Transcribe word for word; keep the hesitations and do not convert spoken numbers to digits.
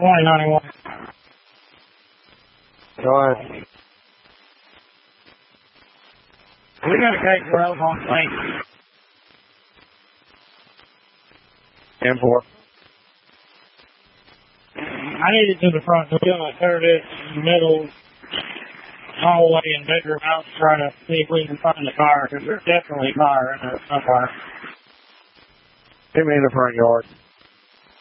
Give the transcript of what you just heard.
twenty ninety-one. Go ahead. We got a case for elf on plate. ten four. I need it to the front wheel. I turned it in the middle hallway and bedroom out to try to see if we can find the car, because there's definitely a car in there somewhere. Get me in the front yard.